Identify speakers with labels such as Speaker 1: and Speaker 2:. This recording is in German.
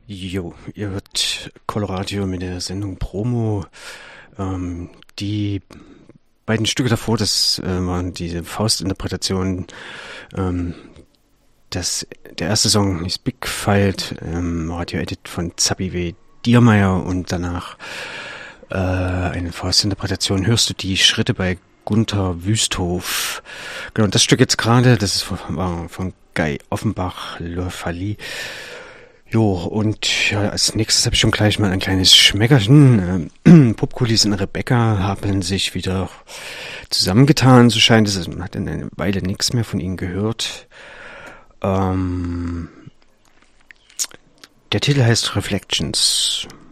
Speaker 1: Jo, ihr hört Coloradio mit der Sendung Promo. Die beiden Stücke davor, das waren diese Faustinterpretationen. Ähm, der erste Song ist Big Fight, Radio-Edit von Zabi W. Diermeier, und danach eine Faustinterpretation. Hörst du die Schritte bei Gunther Wüsthof? Genau, das Stück jetzt gerade, war von Guy Offenbach, Le Falli. Jo, und ja, als nächstes habe ich schon gleich mal ein kleines Schmeckerchen. Popkulis und Rebecca haben sich wieder zusammengetan, so scheint es. Also man hat in einer Weile nichts mehr von ihnen gehört. Der Titel heißt Reflections.